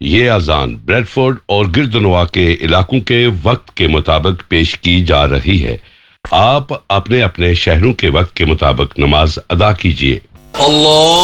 ये अजान ब्रेडफोर्ड और गिरदनवा के इलाकों के वक्त के मुताबिक पेश की जा रही है। आप अपने अपने शहरों के वक्त के मुताबिक नमाज अदा कीजिए। अल्लाह